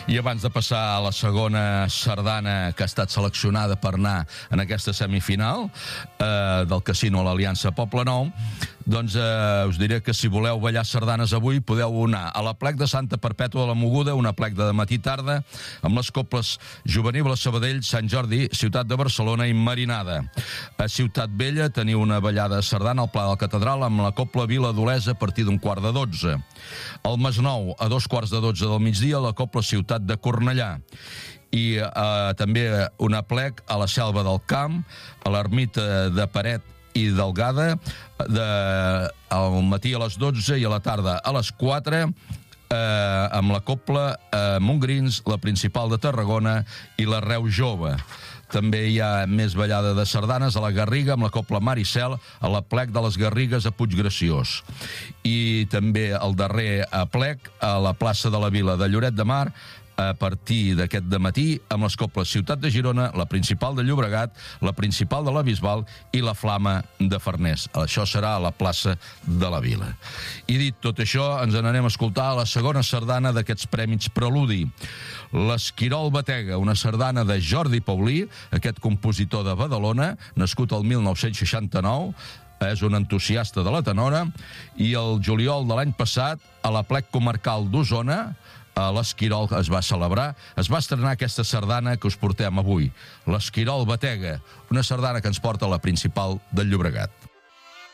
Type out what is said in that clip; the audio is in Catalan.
I abans de passar a la segona sardana que ha estat seleccionada per anar en aquesta semifinal del Casino a l'Aliança Poble Nou, doncs us diré que si voleu ballar sardanes avui podeu anar a la plec de Santa Perpètua de la Moguda, una plec de matí tarda, amb les coples Juvenil a Sabadell, Sant Jordi, Ciutat de Barcelona i Marinada. A Ciutat Vella teniu una ballada sardana al Pla de la Catedral amb la copla Vila d'Olesa a partir d'un 11:15. Al Masnou, a 2:15 del migdia, la copla Ciutat de Cornellà. I també una plec a la Selva del Camp, a l'ermita de Paret i Delgada, al matí a les 12 i a la tarda a les 4, amb la copla Montgrins, la Principal de Tarragona i la Reu Jove. També hi ha més ballada de sardanes a la Garriga amb la copla Maricel a la plec de les Garrigues a Puiggraciós. I també el darrer plec a la plaça de la Vila de Lloret de Mar a partir d'aquest dematí amb les coples Ciutat de Girona, la Principal de Llobregat, la Principal de la Bisbal i la Flama de Farners. Això serà a la plaça de la Vila. I dit tot això, ens n'anem a escoltar la segona sardana d'aquests Prèmits Preludi. L'Esquirol Batega, una sardana de Jordi Paulí, aquest compositor de Badalona, nascut el 1969, és un entusiasta de la tenora, i el juliol de l'any passat, a la plec comarcal d'Osona, a l'Esquirol es va celebrar, es va estrenar aquesta sardana que us portem avui, l'Esquirol Batega, una sardana que ens porta a la Principal del Llobregat.